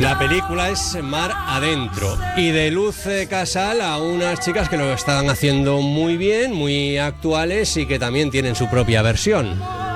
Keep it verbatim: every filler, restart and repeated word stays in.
La película es Mar Adentro y de Luz Casal a unas chicas que lo están haciendo muy bien, muy actuales y que también tienen su propia versión.